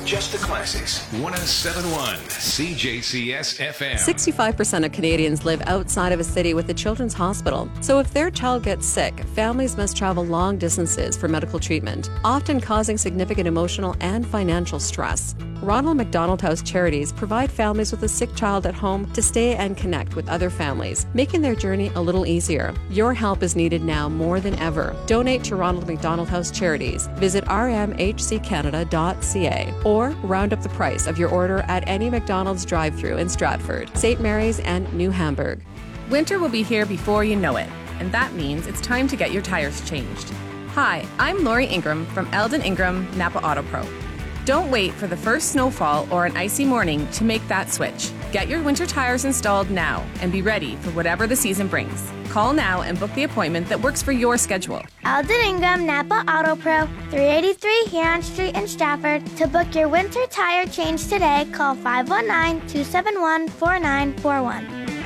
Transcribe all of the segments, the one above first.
Just the classics. 107.1 CJCS FM. 65% of Canadians live outside of a city with a children's hospital. So if their child gets sick, families must travel long distances for medical treatment, often causing significant emotional and financial stress. Ronald McDonald House Charities provide families with a sick child at home to stay and connect with other families, making their journey a little easier. Your help is needed now more than ever. Donate to Ronald McDonald House Charities. Visit rmhccanada.ca or round up the price of your order at any McDonald's drive-thru in Stratford, St. Mary's, and New Hamburg. Winter will be here before you know it, and that means it's time to get your tires changed. Hi, I'm Lori Ingram from Eldon Ingram Napa Auto Pro. Don't wait for the first snowfall or an icy morning to make that switch. Get your winter tires installed now and be ready for whatever the season brings. Call now and book the appointment that works for your schedule. Eldon Ingram Napa Auto Pro, 383 Huron Street in Stratford. To book your winter tire change today, call 519-271-4941.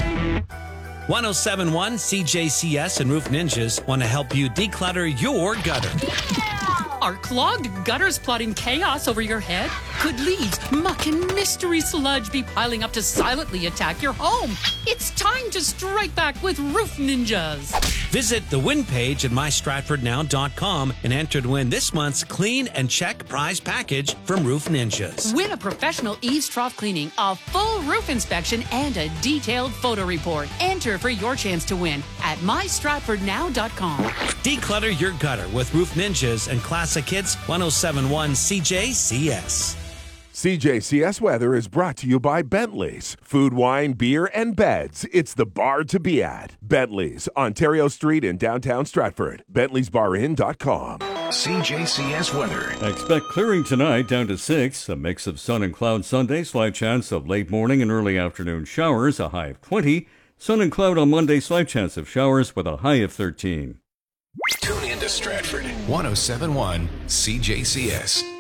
107.1 CJCS and Roof Ninjas want to help you declutter your gutter. Are clogged gutters plotting chaos over your head? Could leaves, muck, and mystery sludge be piling up to silently attack your home? It's time to strike back with Roof Ninjas. Visit the win page at mystratfordnow.com and enter to win this month's Clean and Check prize package from Roof Ninjas. Win a professional eaves trough cleaning, a full roof inspection, and a detailed photo report. Enter for your chance to win at mystratfordnow.com. Declutter your gutter with Roof Ninjas and Classic Hits 107.1 CJCS. CJCS weather is brought to you by Bentley's. Food, wine, beer, and beds. It's the bar to be at. Bentley's, Ontario Street in downtown Stratford. Bentley'sBarIn.com. CJCS weather. Expect clearing tonight down to 6. A mix of sun and cloud Sunday. Slight chance of late morning and early afternoon showers. A high of 20. Sun and cloud on Monday. Slight chance of showers with a high of 13. Tune in to Stratford. 107.1 CJCS.